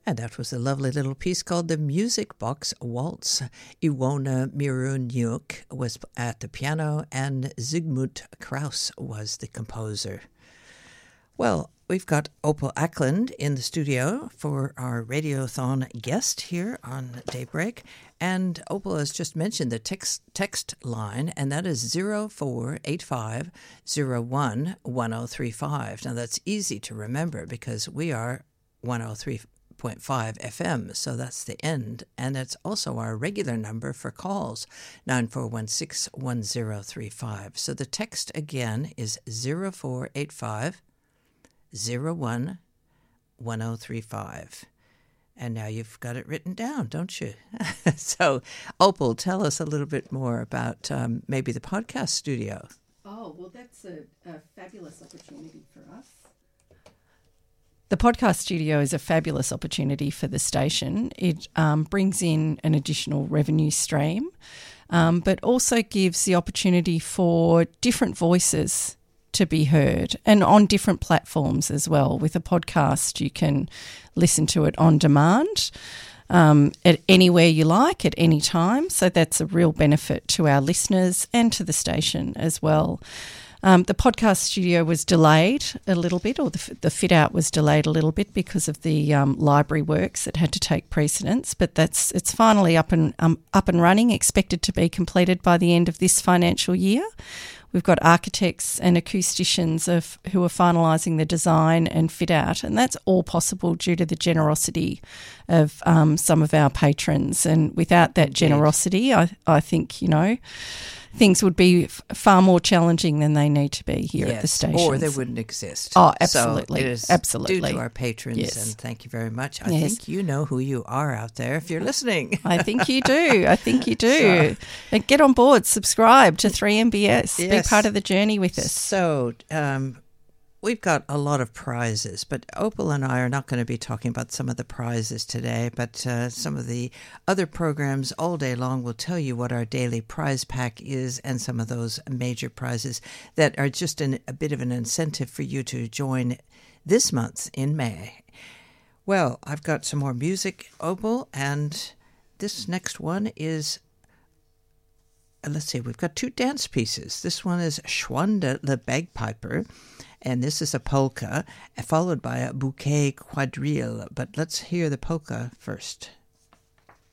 And that was a lovely little piece called The Music Box Waltz. Iwona Mirouniuk was at the piano and Zygmunt Kraus was the composer. Well, we've got Opal Ackland in the studio for our Radiothon guest here on Daybreak. And Opal has just mentioned the text line, and that is 0485 01 1035. Now, that's easy to remember because we are 103.5 FM, so that's the end. And it's also our regular number for calls, 9416-1035. So the text again is 0485 01 1035. And now you've got it written down, don't you? So, Opal, tell us a little bit more about maybe the podcast studio. Oh, well, that's a fabulous opportunity for us. The podcast studio is a fabulous opportunity for the station. It brings in an additional revenue stream, but also gives the opportunity for different voices to be heard, and on different platforms as well. With a podcast, you can listen to it on demand at anywhere you like, at any time. So that's a real benefit to our listeners and to the station as well. The podcast studio was delayed a little bit, or the fit-out was delayed a little bit because of the library works that had to take precedence, but it's finally up and running, expected to be completed by the end of this financial year. We've got architects and acousticians who are finalising the design and fit-out, and that's all possible due to the generosity of some of our patrons. And without that generosity, I think, things would be far more challenging than they need to be here at the station. Or they wouldn't exist. Oh, absolutely. So it is absolutely. due to our patrons, and thank you very much. I Yes. think you know who you are out there if you're listening. I think you do. So, and get on board, subscribe to 3MBS, be part of the journey with us. So, we've got a lot of prizes, but Opal and I are not going to be talking about some of the prizes today, but some of the other programs all day long will tell you what our daily prize pack is and some of those major prizes that are just a bit of an incentive for you to join this month in May. Well, I've got some more music, Opal, and this next one is... let's see, we've got two dance pieces. This one is Schwanda the Bagpiper, and this is a polka, followed by a bouquet quadrille. But let's hear the polka first.